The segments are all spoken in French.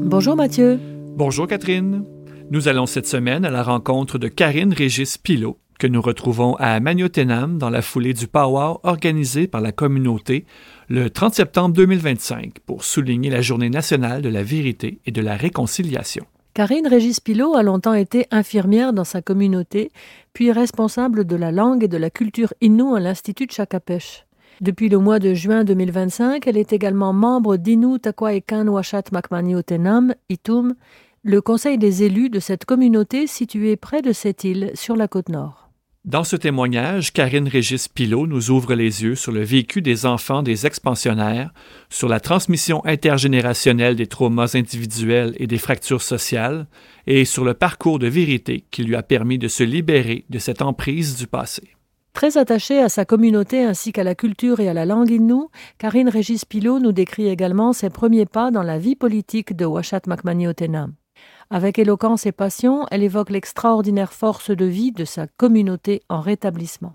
Bonjour Mathieu. Bonjour Catherine. Nous allons cette semaine à la rencontre de Karine Régis Pilot, que nous retrouvons à Magnoténam dans la foulée du powwow organisé par la communauté le 30 septembre 2025 pour souligner la Journée nationale de la vérité et de la réconciliation. Karine Régis Pilot a longtemps été infirmière dans sa communauté, puis responsable de la langue et de la culture innu à l'Institut de Chakapèche. Depuis le mois de juin 2025, elle est également membre d'Innu Takwaekan Washat Makmaniotenam, ITUM, le conseil des élus de cette communauté située près de cette île sur la côte nord. Dans ce témoignage, Karine Régis Pilot nous ouvre les yeux sur le vécu des enfants des expansionnaires, sur la transmission intergénérationnelle des traumas individuels et des fractures sociales, et sur le parcours de vérité qui lui a permis de se libérer de cette emprise du passé. Très attachée à sa communauté ainsi qu'à la culture et à la langue innu, Karine Régis Pilot nous décrit également ses premiers pas dans la vie politique de Washat Makmaniotenam. Avec éloquence et passion, elle évoque l'extraordinaire force de vie de sa communauté en rétablissement.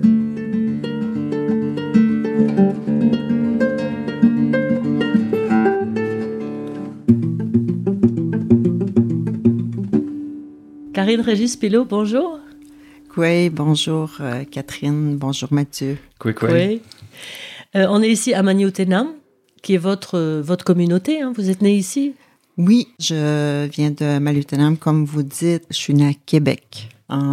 Karine Régis Pilot, bonjour. Oui, bonjour Catherine, bonjour Mathieu. Oui. On est ici à Magnoténam, qui est votre communauté, hein? Vous êtes né ici? Oui, je viens de Magnoténam, comme vous dites. Je suis née à Québec en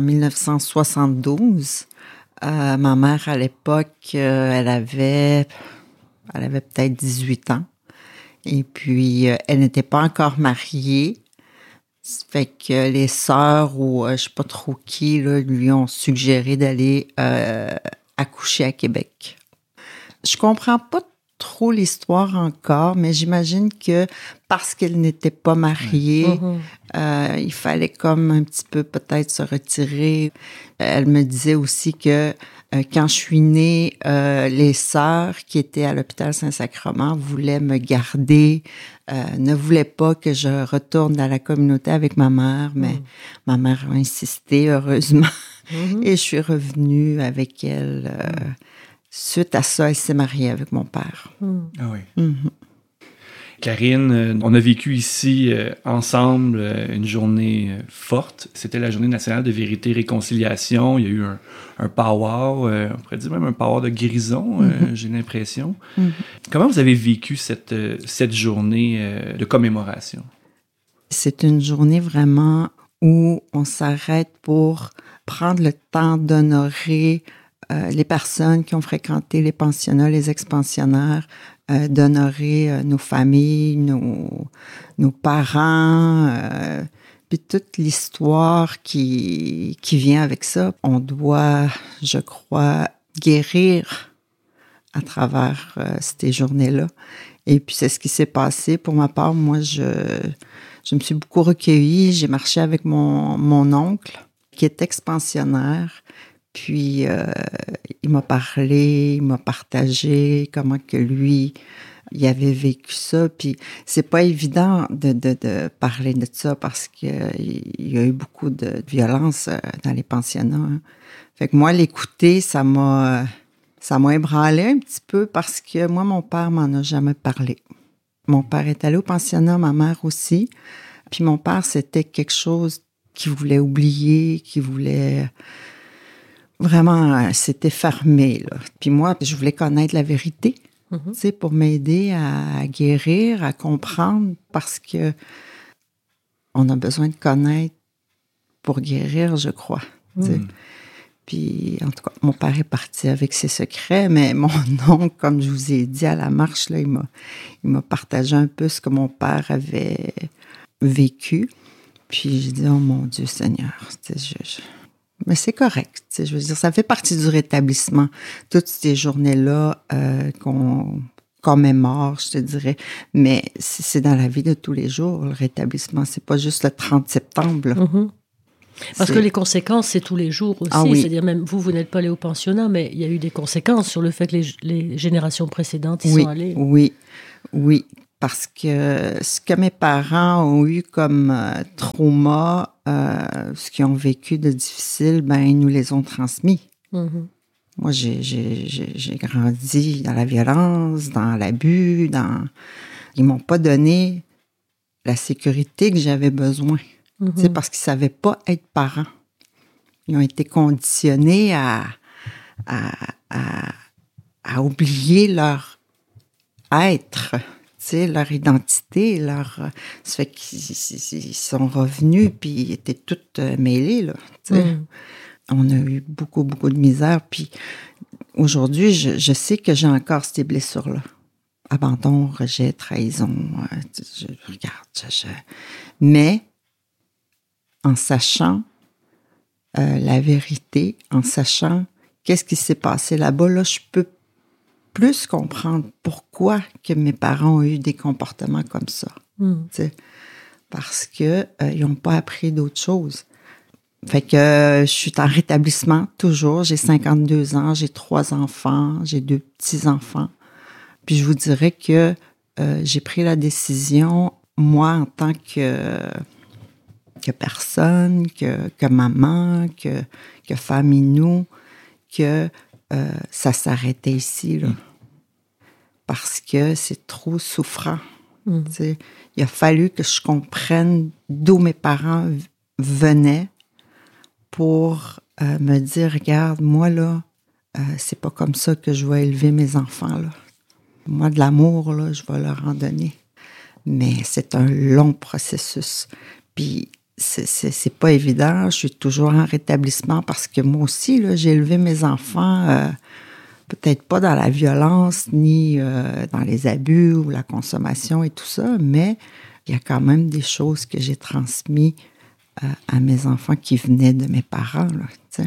1972. Ma mère, à l'époque, elle avait peut-être 18 ans. Et puis, elle n'était pas encore mariée. Ça fait que les sœurs ou je sais pas trop qui là, lui ont suggéré d'aller accoucher à Québec. Je comprends pas trop l'histoire encore, mais j'imagine que parce qu'elle n'était pas mariée, il fallait comme un petit peu peut-être se retirer. Elle me disait aussi que quand je suis née, les sœurs qui étaient à l'hôpital Saint-Sacrement voulaient me garder, ne voulaient pas que je retourne dans la communauté avec ma mère, mais ma mère a insisté, heureusement. Et je suis revenue avec elle. Suite à ça, elle s'est mariée avec mon père. Ah oui. Karine, on a vécu ici ensemble une journée forte. C'était la Journée nationale de vérité et réconciliation. Il y a eu un powwow, on pourrait dire même un powwow de guérison, j'ai l'impression. Comment vous avez vécu cette journée de commémoration? C'est une journée vraiment où on s'arrête pour prendre le temps d'honorer les personnes qui ont fréquenté les pensionnats, les expansionnaires, d'honorer nos familles, nos parents, puis toute l'histoire qui vient avec ça. On doit, je crois, guérir à travers ces journées-là. Et puis, c'est ce qui s'est passé. Pour ma part, moi, je me suis beaucoup recueillie. J'ai marché avec mon oncle, qui est expansionnaire. Puis, il m'a parlé, il m'a partagé comment que lui, il avait vécu ça. Puis, c'est pas évident de parler de ça parce qu'il y a eu beaucoup de violence dans les pensionnats. Hein. Fait que moi, l'écouter, ça m'a ébranlé un petit peu parce que moi, mon père m'en a jamais parlé. Mon père est allé au pensionnat, ma mère aussi. Puis, mon père, c'était quelque chose qu'il voulait oublier, qu'il voulait... Vraiment, c'était fermé, là. Puis moi, je voulais connaître la vérité, tu sais, pour m'aider à guérir, à comprendre, parce que on a besoin de connaître pour guérir, je crois. Puis, en tout cas, mon père est parti avec ses secrets, mais mon oncle, comme je vous ai dit à la marche, là, il m'a partagé un peu ce que mon père avait vécu. Puis j'ai dit, oh mon Dieu Seigneur, tu sais, mais c'est correct, tu sais, je veux dire, ça fait partie du rétablissement. Toutes ces journées-là qu'on commémore, je te dirais, mais c'est dans la vie de tous les jours, le rétablissement. C'est pas juste le 30 septembre. Parce que les conséquences, c'est tous les jours aussi. Ah oui. C'est-à-dire, même vous n'êtes pas allé au pensionnat, mais il y a eu des conséquences sur le fait que les générations précédentes y sont allées. Oui. Parce que ce que mes parents ont eu comme trauma, ce qu'ils ont vécu de difficile, ben ils nous les ont transmis. Moi, j'ai grandi dans la violence, dans l'abus, Ils m'ont pas donné la sécurité que j'avais besoin. Tu sais, parce qu'ils ne savaient pas être parents. Ils ont été conditionnés à oublier leur être, tu sais, leur identité, leur... Ça fait qu'ils sont revenus, puis ils étaient tous mêlés, là, tu sais. On a eu beaucoup, beaucoup de misère, puis aujourd'hui, je sais que j'ai encore ces blessures-là. Abandon, rejet, trahison, regarde, mais en sachant la vérité, en sachant qu'est-ce qui s'est passé là-bas, là, je peux plus comprendre pourquoi que mes parents ont eu des comportements comme ça. Parce que ils n'ont pas appris d'autres choses. Fait que je suis en rétablissement toujours. J'ai 52 ans, j'ai 3 enfants, j'ai 2 petits-enfants. Puis je vous dirais que j'ai pris la décision, moi, en tant que personne, que maman, que famille nous, que ça s'arrêtait ici, là. Parce que c'est trop souffrant. Il a fallu que je comprenne d'où mes parents venaient pour me dire, regarde, moi, là, c'est pas comme ça que je vais élever mes enfants, là. Moi, de l'amour, là, je vais leur en donner. Mais c'est un long processus. Puis, c'est pas évident. Je suis toujours en rétablissement parce que moi aussi, là, j'ai élevé mes enfants, peut-être pas dans la violence, ni dans les abus ou la consommation et tout ça, mais il y a quand même des choses que j'ai transmises à mes enfants qui venaient de mes parents, là, tu sais.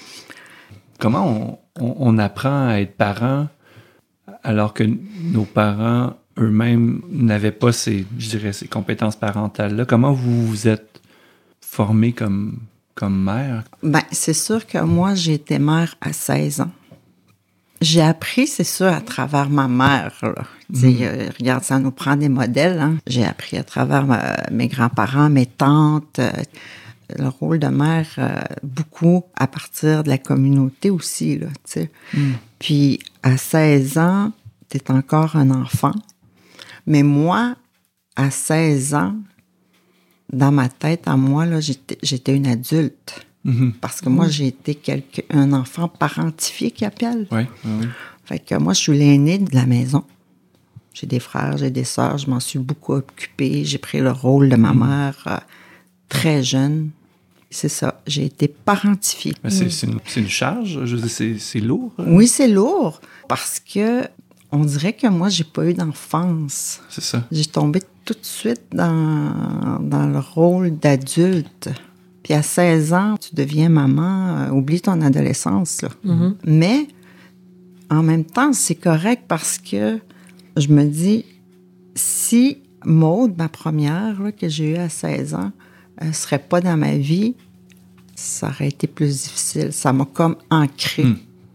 Comment on apprend à être parent alors que nos parents eux-mêmes n'avaient pas ces compétences parentales-là? Comment vous vous êtes formée comme mère? Ben, c'est sûr que moi, j'ai été mère à 16 ans. J'ai appris, c'est sûr, à travers ma mère, là. Regarde, ça nous prend des modèles, hein. J'ai appris à travers mes grands-parents, mes tantes, le rôle de mère, beaucoup à partir de la communauté aussi, là, tu sais. Puis, à 16 ans, t'es encore un enfant. Mais moi, à 16 ans, dans ma tête, à moi, là, j'étais une adulte. Parce que moi, j'ai été un enfant parentifié qui appelle. Oui. Fait que moi, je suis l'aînée de la maison. J'ai des frères, j'ai des sœurs, je m'en suis beaucoup occupée. J'ai pris le rôle de ma mère très jeune. C'est ça, j'ai été parentifiée. C'est une charge, je veux dire, c'est lourd. Oui, c'est lourd, parce que on dirait que moi, j'ai pas eu d'enfance. C'est ça. J'ai tombé tout de suite dans le rôle d'adulte. Puis à 16 ans, tu deviens maman, oublie ton adolescence, là. Mais, en même temps, c'est correct parce que je me dis, si Maude, ma première, là, que j'ai eue à 16 ans, serait pas dans ma vie, ça aurait été plus difficile. Ça m'a comme ancré.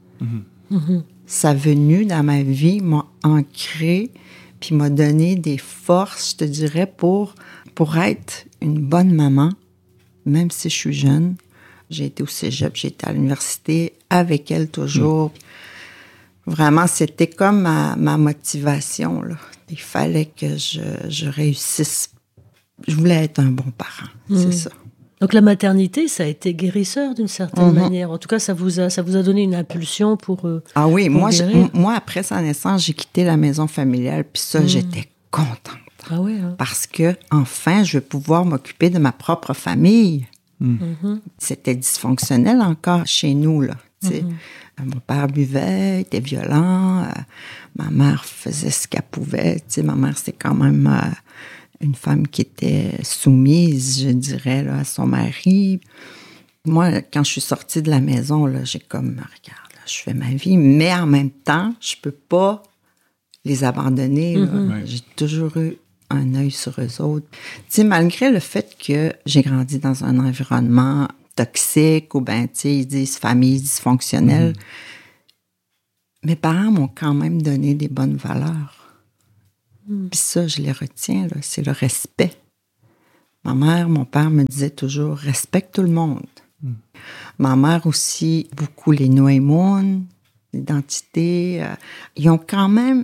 Sa venue dans ma vie m'a ancré, puis m'a donné des forces, je te dirais, pour être une bonne maman, même si je suis jeune. J'ai été au cégep, j'ai été à l'université avec elle toujours. Vraiment, c'était comme ma motivation, là. Il fallait que je réussisse. Je voulais être un bon parent, c'est ça. Donc la maternité, ça a été guérisseur d'une certaine manière. En tout cas, ça vous a donné une impulsion pour ah oui, pour moi, après sa naissance, j'ai quitté la maison familiale, puis ça, j'étais contente. Ah ouais, hein? Parce que enfin, je vais pouvoir m'occuper de ma propre famille. C'était dysfonctionnel encore chez nous, là. Mon père buvait, était violent. Ma mère faisait ce qu'elle pouvait. Ma mère, c'est quand même une femme qui était soumise, je dirais, là, à son mari. Moi, quand je suis sortie de la maison, là, j'ai comme, regarde, là, je fais ma vie, mais en même temps, je peux pas les abandonner. Là. J'ai toujours eu un œil sur eux autres. Malgré le fait que j'ai grandi dans un environnement toxique ou ils disent famille dysfonctionnelle, mes parents m'ont quand même donné des bonnes valeurs. Puis ça, je les retiens, là, c'est le respect. Ma mère, mon père me disait toujours, respecte tout le monde. Ma mère aussi, beaucoup les Noémoun, l'identité. Ils ont quand même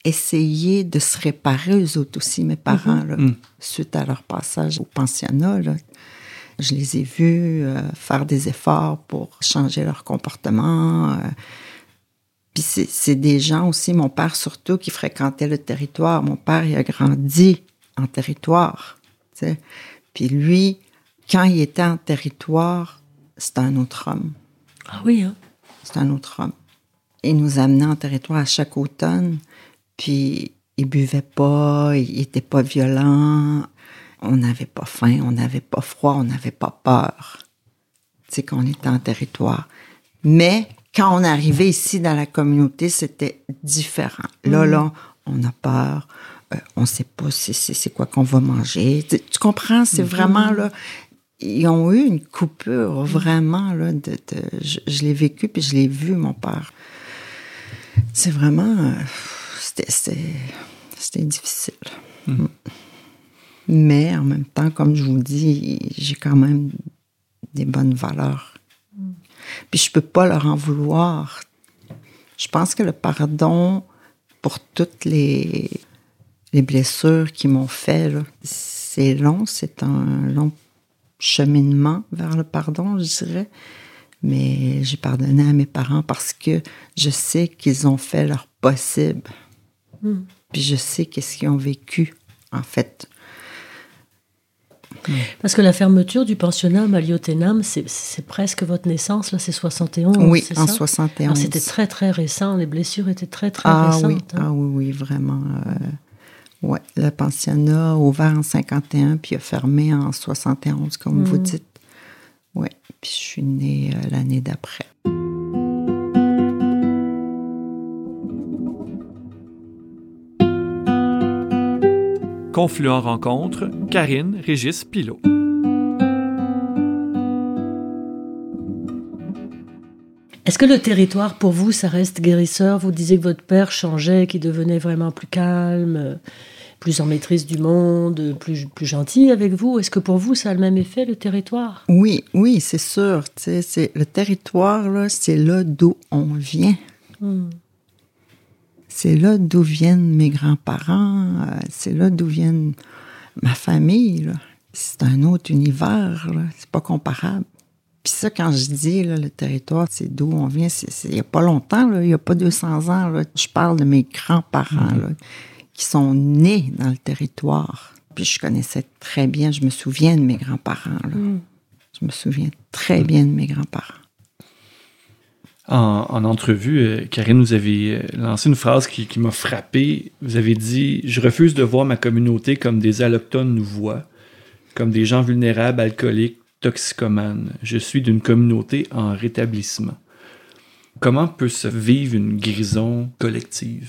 essayé de se réparer eux autres aussi, mes parents, là, suite à leur passage au pensionnat. Là. Je les ai vus faire des efforts pour changer leur comportement. Puis c'est des gens aussi, mon père surtout, qui fréquentaient le territoire. Mon père, il a grandi en territoire. T'sais. Puis lui, quand il était en territoire, c'était un autre homme. Ah oui, hein? C'était un autre homme. Il nous amenait en territoire à chaque automne, puis il buvait pas, il était pas violent, on n'avait pas faim, on n'avait pas froid, on n'avait pas peur. Tu sais, qu'on était en territoire. Mais quand on arrivait ici dans la communauté, c'était différent. Là, on a peur, on sait pas c'est quoi qu'on va manger. Tu comprends? C'est vraiment, là, ils ont eu une coupure, vraiment, là, je l'ai vécu, puis je l'ai vu, mon père. C'est vraiment... C'était difficile. Mais en même temps, comme je vous dis, j'ai quand même des bonnes valeurs. Puis je peux pas leur en vouloir. Je pense que le pardon pour toutes les blessures qu'ils m'ont fait, là, c'est long, c'est un long cheminement vers le pardon, je dirais. Mais j'ai pardonné à mes parents parce que je sais qu'ils ont fait leur possible. Puis je sais qu'est-ce qu'ils ont vécu, en fait. Parce que la fermeture du pensionnat Maliotenam, c'est presque votre naissance, là, c'est 71, oui, c'est en ça? 71. Alors, c'était très, très récent. Les blessures étaient très, très récentes. Oui. Hein? Ah oui, vraiment. Ouais, le pensionnat a ouvert en 51, puis a fermé en 71, comme vous dites. Oui, puis je suis née l'année d'après. Confluent rencontre, Karine Régis-Pilot. Est-ce que le territoire, pour vous, ça reste guérisseur? Vous disiez que votre père changeait, qu'il devenait vraiment plus calme, plus en maîtrise du monde, plus gentil avec vous. Est-ce que pour vous, ça a le même effet, le territoire? Oui, c'est sûr. Le territoire, là, c'est là d'où on vient. C'est là d'où viennent mes grands-parents. C'est là d'où viennent ma famille. Là. C'est un autre univers. Là. C'est pas comparable. Puis ça, quand je dis là, le territoire, c'est d'où on vient, il n'y a pas longtemps, là, il n'y a pas 200 ans. Là, je parle de mes grands-parents là, qui sont nés dans le territoire. Puis je connaissais très bien, je me souviens de mes grands-parents. Là. Je me souviens très bien de mes grands-parents. En entrevue, Karine, vous avez lancé une phrase qui m'a frappé. Vous avez dit « Je refuse de voir ma communauté comme des allochtones nous voient, comme des gens vulnérables, alcooliques, toxicomanes. Je suis d'une communauté en rétablissement. » Comment peut se vivre une guérison collective?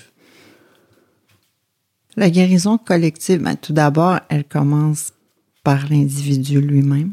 La guérison collective, tout d'abord, elle commence par l'individu lui-même.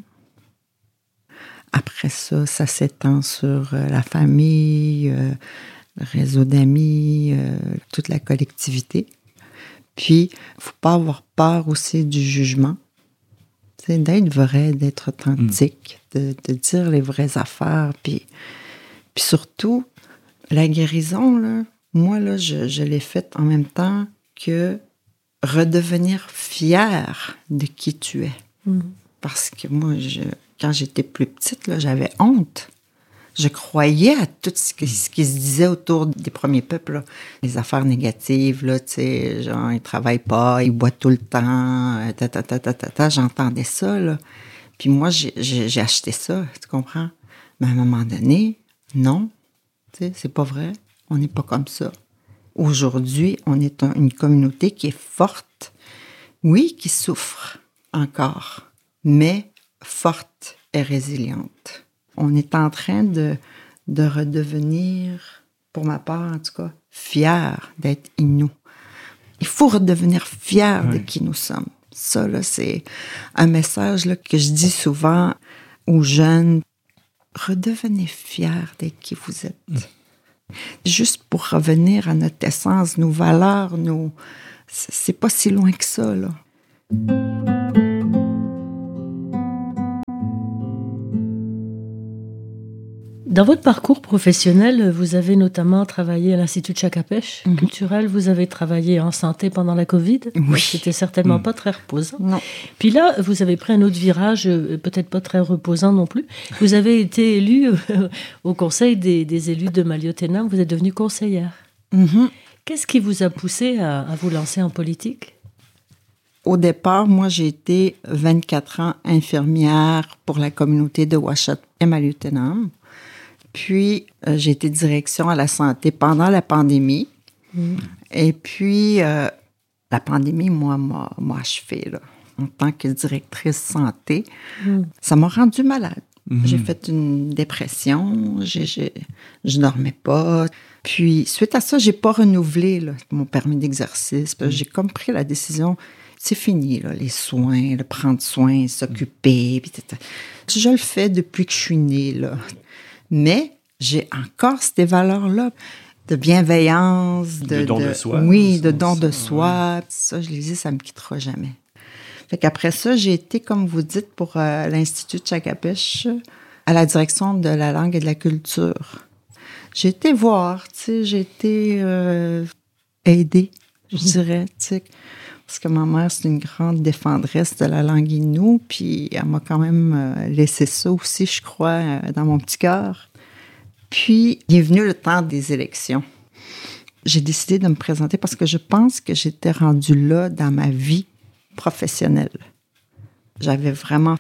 Après ça, ça s'étend sur la famille, le réseau d'amis, toute la collectivité. Puis, il ne faut pas avoir peur aussi du jugement. C'est d'être vrai, d'être authentique, de dire les vraies affaires. Puis surtout, la guérison, là, moi, là, je l'ai faite en même temps que redevenir fier de qui tu es. Parce que moi, quand j'étais plus petite, là, j'avais honte. Je croyais à tout ce qui se disait autour des premiers peuples. Là. Les affaires négatives, là, tu sais, genre, ils travaillent pas, ils boivent tout le temps, j'entendais ça, là. Puis moi, j'ai acheté ça, tu comprends? Mais à un moment donné, non, tu sais, c'est pas vrai. On n'est pas comme ça. Aujourd'hui, on est une communauté qui est forte. Oui, qui souffre encore, mais forte et résiliente. On est en train de redevenir, pour ma part en tout cas, fier d'être Innu. Il faut redevenir fier de qui nous sommes. Ça, là, c'est un message là, que je dis souvent aux jeunes. Redevenez fiers d'être qui vous êtes. Juste pour revenir à notre essence, nos valeurs, c'est pas si loin que ça, là. Dans votre parcours professionnel, vous avez notamment travaillé à l'Institut de Chacapèche culturel. Vous avez travaillé en santé pendant la COVID. Oui. C'était certainement pas très reposant. Non. Puis là, vous avez pris un autre virage, peut-être pas très reposant non plus. Vous avez été élu au conseil des élus de Maliotenam. Vous êtes devenue conseillère. Mm-hmm. Qu'est-ce qui vous a poussé à vous lancer en politique? Au départ, moi, j'ai été 24 ans infirmière pour la communauté de Ouachita et Maliotenam. Puis, j'ai été direction à la santé pendant la pandémie. Et puis, la pandémie, moi, m'a achevée, là, en tant que directrice santé. Ça m'a rendue malade. J'ai fait une dépression, je dormais pas. Puis, suite à ça, j'ai pas renouvelé là, mon permis d'exercice. J'ai comme pris la décision, c'est fini, là, les soins, le prendre soin, s'occuper. Puis, je le fais depuis que je suis née, là. Mais j'ai encore ces valeurs-là de bienveillance, de don de soi. Oui, de don de soi. Ça, je les dis, ça me quittera jamais. Fait qu'après ça, j'ai été, comme vous dites, pour l'Institut de Chacapèche, à la direction de la langue et de la culture. J'ai été voir, tu sais, j'ai été aidée, je dirais, tu sais, parce que ma mère, c'est une grande défendresse de la langue Innu, puis elle m'a quand même laissé ça aussi, je crois, dans mon petit cœur. Puis, il est venu le temps des élections. J'ai décidé de me présenter parce que je pense que j'étais rendue là dans ma vie professionnelle. J'avais vraiment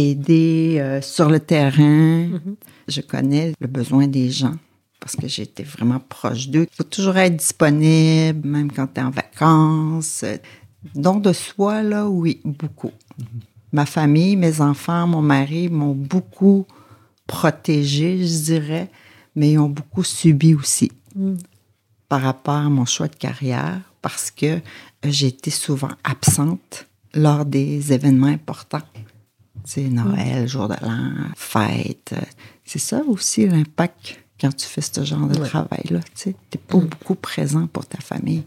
aidé sur le terrain. Je connais le besoin des gens parce que j'étais vraiment proche d'eux. Il faut toujours être disponible, même quand tu es en vacances. Don de soi, là, oui, beaucoup. Ma famille, mes enfants, mon mari m'ont beaucoup protégée, je dirais, mais ils ont beaucoup subi aussi par rapport à mon choix de carrière parce que j'ai été souvent absente lors des événements importants. Tu sais, Noël, jour de l'an, fête. C'est ça aussi l'impact quand tu fais ce genre de travail-là. Tu sais, t'es pas beaucoup présent pour ta famille.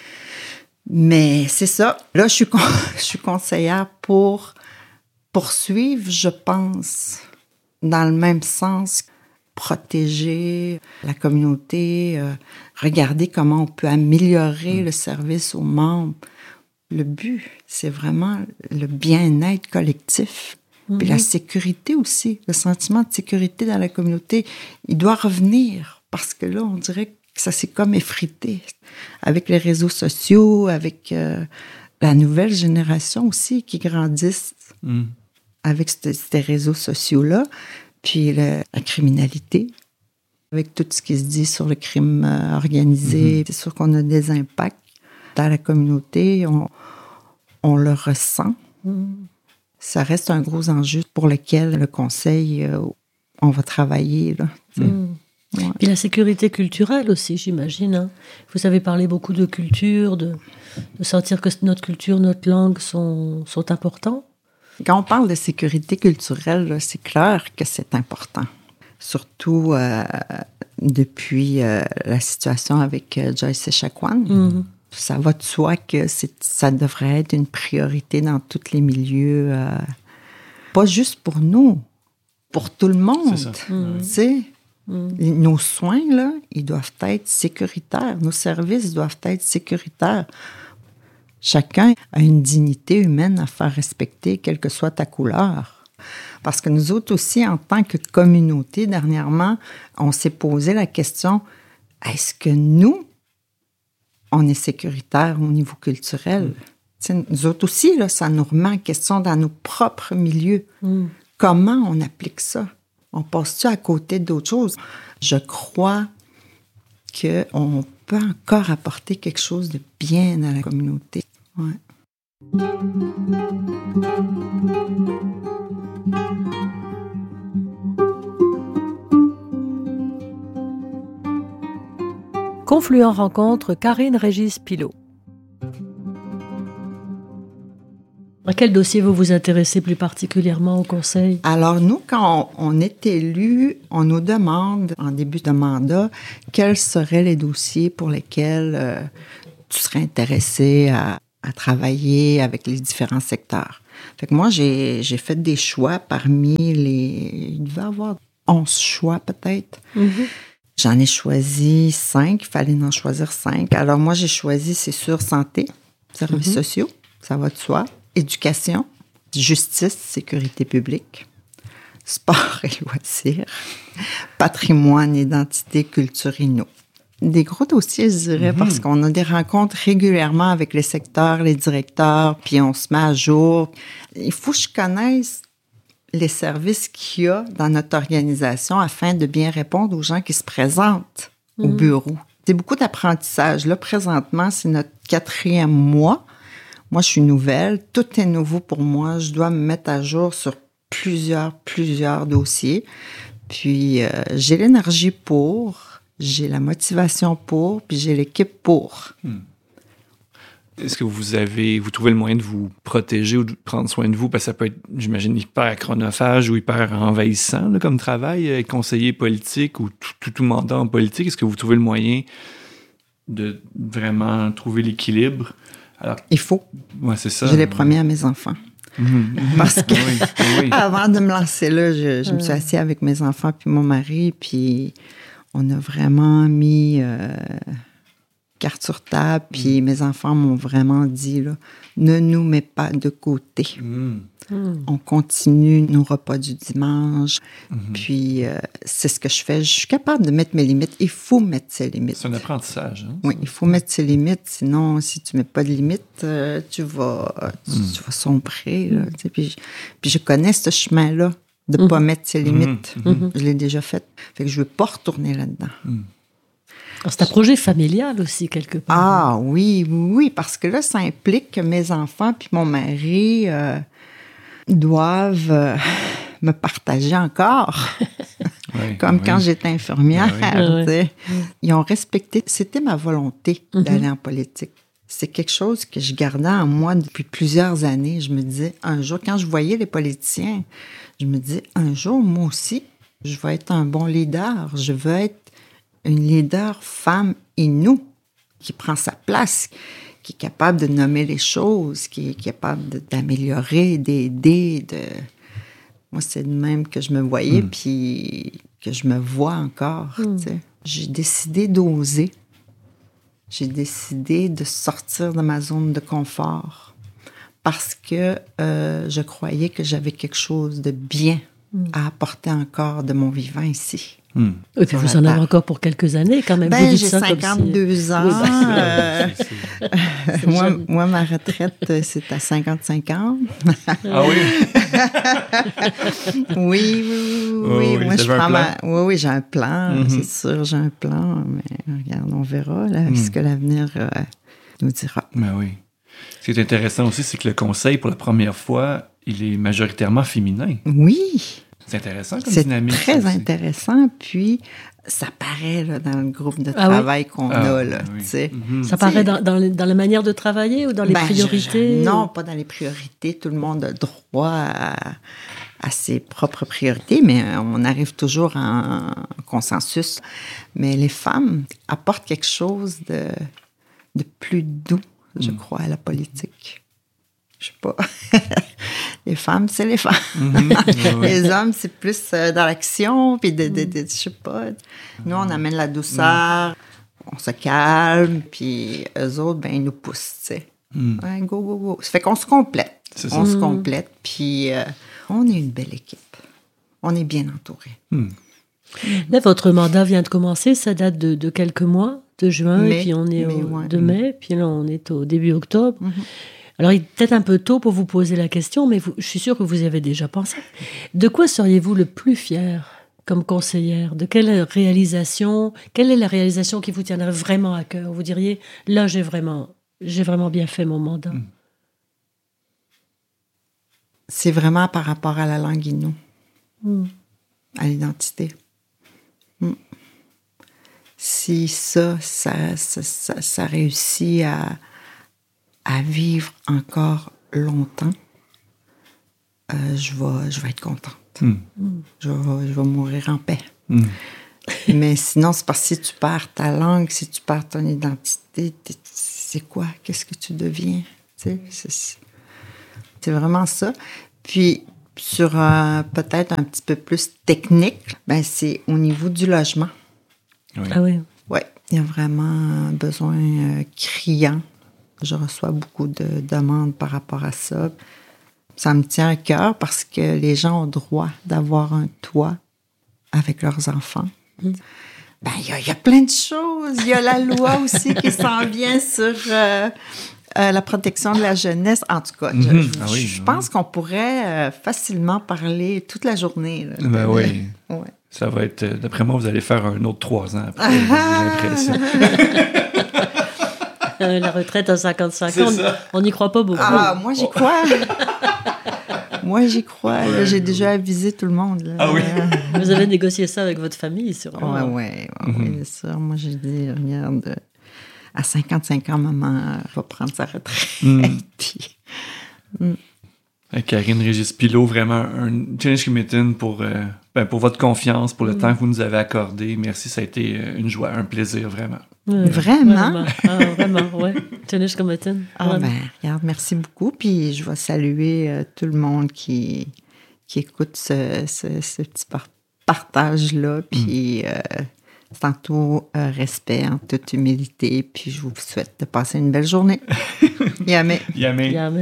Mais c'est ça. Là, je suis conseillère pour poursuivre, je pense, dans le même sens, protéger la communauté, regarder comment on peut améliorer le service aux membres. Le but, c'est vraiment le bien-être collectif. Puis la sécurité aussi, le sentiment de sécurité dans la communauté, il doit revenir parce que là, on dirait que ça s'est comme effrité. Avec les réseaux sociaux, avec la nouvelle génération aussi qui grandissent avec ces réseaux sociaux-là. Puis la criminalité, avec tout ce qui se dit sur le crime organisé, c'est sûr qu'on a des impacts dans la communauté, on le ressent. Ça reste un gros enjeu pour lequel le conseil, on va travailler. Là, ouais. Puis la sécurité culturelle aussi, j'imagine. Hein. Vous avez parlé beaucoup de culture, de sentir que notre culture, notre langue sont importants. Quand on parle de sécurité culturelle, là, c'est clair que c'est important. Surtout depuis la situation avec Joyce Echaquan. Ça va de soi que ça devrait être une priorité dans tous les milieux. Pas juste pour nous, pour tout le monde. C'est ça. Tu sais, nos soins, là, ils doivent être sécuritaires. Nos services doivent être sécuritaires. Chacun a une dignité humaine à faire respecter, quelle que soit ta couleur. Parce que nous autres aussi, en tant que communauté, dernièrement, on s'est posé la question, est-ce que nous, on est sécuritaire au niveau culturel? Nous autres aussi, là, ça nous remet en question dans nos propres milieux. Comment on applique ça? On passe-tu à côté d'autres choses? Je crois qu'on peut encore apporter quelque chose de bien à la communauté. Ouais. Confluent rencontre Karine Régis Pilot. À quel dossier vous vous intéressez plus particulièrement au conseil? Alors, nous, quand on est élu, on nous demande, en début de mandat, quels seraient les dossiers pour lesquels tu serais intéressé à travailler avec les différents secteurs. Fait que moi, j'ai fait des choix parmi il devait y avoir 11 choix peut-être. J'en ai choisi 5, il fallait en choisir 5. Alors moi, j'ai choisi, c'est sûr, santé, services sociaux, ça va de soi, éducation, justice, sécurité publique, sport et loisirs, patrimoine, identité, culture inno. Des gros dossiers, je dirais, parce qu'on a des rencontres régulièrement avec les secteurs, les directeurs, puis on se met à jour. Il faut que je connaisse les services qu'il y a dans notre organisation afin de bien répondre aux gens qui se présentent au bureau. C'est beaucoup d'apprentissage. Là, présentement, c'est notre 4e mois. Moi, je suis nouvelle. Tout est nouveau pour moi. Je dois me mettre à jour sur plusieurs dossiers. Puis, j'ai l'énergie pour... J'ai la motivation pour, puis j'ai l'équipe pour. Est-ce que vous trouvez le moyen de vous protéger ou de prendre soin de vous? Parce que ça peut être, j'imagine, hyper chronophage ou hyper envahissant là, comme travail, être conseiller politique ou tout mandat en politique. Est-ce que vous trouvez le moyen de vraiment trouver l'équilibre? Alors, il faut. Ouais, c'est ça. Je l'ai promis à mes enfants. Parce que avant de me lancer là, je me suis assise avec mes enfants puis mon mari, puis on a vraiment mis carte sur table, puis mes enfants m'ont vraiment dit, là, ne nous mets pas de côté. On continue nos repas du dimanche, puis c'est ce que je fais. Je suis capable de mettre mes limites. Il faut mettre ses limites. C'est un apprentissage. Hein? Oui, il faut mettre ses limites. Sinon, si tu ne mets pas de limites, tu vas sombrer. Là, puis je connais ce chemin-là de ne pas mettre ses limites. Je l'ai déjà fait. Fait que je ne veux pas retourner là-dedans. Alors, c'est un projet familial aussi, quelque part. Ah oui, parce que là, ça implique que mes enfants puis mon mari doivent me partager encore. Comme quand j'étais infirmière. Ils ont respecté. C'était ma volonté d'aller en politique. C'est quelque chose que je gardais en moi depuis plusieurs années. Je me disais, un jour, quand je voyais les politiciens, je me disais, un jour, moi aussi, je vais être un bon leader. Je veux être une leader femme Innu qui prend sa place, qui est capable de nommer les choses, qui est capable d'améliorer, d'aider. Moi, c'est de même que je me voyais, puis que je me vois encore. T'sais. J'ai décidé d'oser. J'ai décidé de sortir de ma zone de confort parce que je croyais que j'avais quelque chose de bien à apporter encore de mon vivant ici. Et puis vous en avez encore pour quelques années quand même. Ben, j'ai 52 ans. Moi, ma retraite, c'est à 55 ans. Ah oui? Oui. Moi, je prends Oui, j'ai un plan. C'est sûr, j'ai un plan. Mais regarde, on verra là, ce que l'avenir nous dira. Ben oui. Ce qui est intéressant aussi, c'est que le conseil, pour la première fois, il est majoritairement féminin. Oui. C'est intéressant comme dynamique. C'est très intéressant, puis ça paraît là, dans le groupe de travail qu'on a. Là, Ça paraît dans la manière de travailler ou dans les priorités? Non, pas dans les priorités. Tout le monde a droit à ses propres priorités, mais on arrive toujours en consensus. Mais les femmes apportent quelque chose de plus doux, je crois, à la politique. Je sais pas. Les femmes, c'est les femmes. Les hommes, c'est plus dans l'action, puis je sais pas. Nous, on amène la douceur, on se calme, puis eux autres, ben, ils nous poussent, tu sais. Ouais, go. Ça fait qu'on se complète. On se complète, puis on est une belle équipe. On est bien entourés. Là, votre mandat vient de commencer, ça date de quelques mois, de juin, et puis on est de mai, puis là, on est au début octobre. Alors, il est peut-être un peu tôt pour vous poser la question, mais je suis sûre que vous y avez déjà pensé. De quoi seriez-vous le plus fier comme conseillère? De quelle est la réalisation qui vous tiendrait vraiment à cœur? Vous diriez, là, j'ai vraiment bien fait mon mandat. C'est vraiment par rapport à la langue Innu, à l'identité. Si ça réussit à vivre encore longtemps, je vais être contente. Je vais mourir en paix. Mais sinon, c'est parce que si tu perds ta langue, si tu perds ton identité, c'est quoi? Qu'est-ce que tu deviens? C'est vraiment ça. Puis sur peut-être un petit peu plus technique, ben c'est au niveau du logement. Oui. Ah oui. Oui, il y a vraiment un besoin criant. Je reçois beaucoup de demandes par rapport à ça. Ça me tient à cœur parce que les gens ont droit d'avoir un toit avec leurs enfants. Ben, il y a plein de choses. Il y a la loi aussi qui s'en vient sur la protection de la jeunesse. En tout cas, je pense qu'on pourrait facilement parler toute la journée. Là, Ben oui. Ouais. Ça va être... D'après moi, vous allez faire un autre 3 ans après, j'ai l'impression. La retraite à 55 ans, on n'y croit pas beaucoup. Ah, moi, j'y crois. Moi, j'y crois. Là, j'ai déjà avisé tout le monde. Là. Ah oui? Vous avez négocié ça avec votre famille, sûrement. Oui, bien sûr. Moi, j'ai dit, regarde, à 55 ans, maman va prendre sa retraite. Puis, Karine Régis-Pilot, vraiment un Challenge Committing pour votre confiance, pour le temps que vous nous avez accordé. Merci, ça a été une joie, un plaisir, vraiment. Vraiment? Vraiment, oui. Challenge Committing. Ah ben, regarde, merci beaucoup. Puis je vais saluer tout le monde qui écoute ce petit partage-là. Puis c'est en tout respect, en toute humilité. Puis je vous souhaite de passer une belle journée. Yamé. Yamé. Yamé.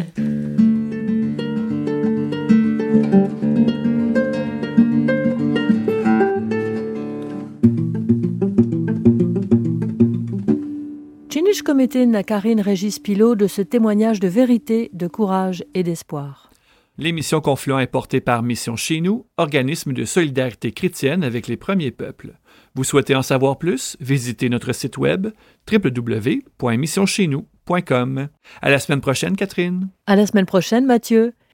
Challenge Committing à Karine Régis-Pilot de ce témoignage de vérité, de courage et d'espoir. L'émission Confluent est portée par Mission Chez Nous, organisme de solidarité chrétienne avec les premiers peuples. Vous souhaitez en savoir plus? Visitez notre site web www.missioncheznous.com. À la semaine prochaine, Catherine. À la semaine prochaine, Mathieu.